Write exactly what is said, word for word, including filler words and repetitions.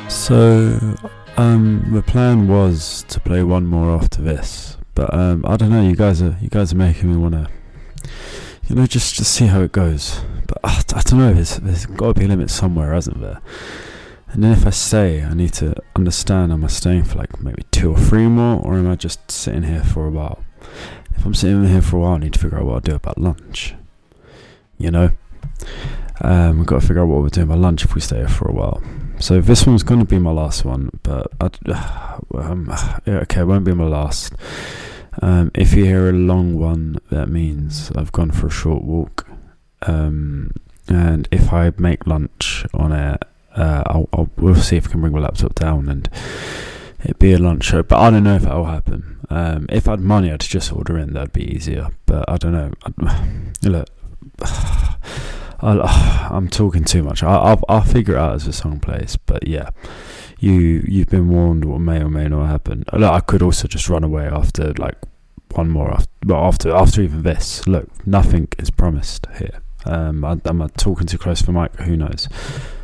So, um, the plan was to play one more after this, but um, I don't know. You guys are you guys are making me wanna, you know, just just see how it goes. But uh, I don't know. There's there's got to be a limit somewhere, hasn't there? And then if I stay, I need to understand: am I staying for like maybe two or three more, or am I just sitting here for a while? If I'm sitting here for a while, I need to figure out what I'll do about lunch. You know, um, we've got to figure out what we're doing about lunch if we stay here for a while. So this one's going to be my last one, but I'd, uh, um, yeah, okay, it won't be my last. Um, if you hear a long one, that means I've gone for a short walk. Um, and if I make lunch on it, uh, I'll, I'll we'll see if I can bring my laptop down and it'd be a lunch show. But I don't know if that'll happen. Um, if I had money, I'd just order in. That'd be easier. But I don't know. I'd, look. I'll, I'm talking too much. I'll, I'll I'll figure it out as the song plays. But yeah, you you've been warned what may or may not happen. Look, I could also just run away after like one more after, but after after even this. Look, nothing is promised here. Um, I, am I talking too close for the mic? Who knows?